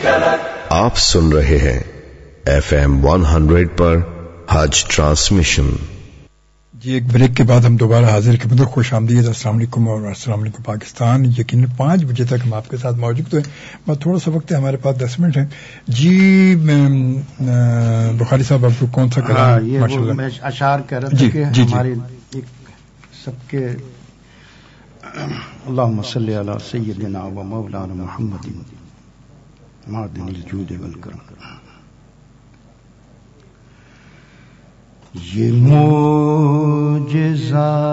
आप सुन रहे हैं FM 100 पर हज ट्रांसमिशन। जी, एक ब्रेक के बाद हम दोबारा हाजिर खिदमत, खुश आमदीद, अस्सलाम वालेकुम और अस्सलाम वालेकुम पाकिस्तान। यकीनन 5 बजे तक हम आपके साथ मौजूद हैं। बस थोड़ा सा वक्त है, हमारे पास 10 मिनट है। जी बुखारी साहब, आपको कौन सा कलाम? ये वो मैं अशार कह रहा था कि हमारे एक सबके अल्लाहुम्मा सल्ली अला सय्यिदिना व मौलाना मुहम्मदिन मादिनिल जूद वल करम। ये मोजेज़ा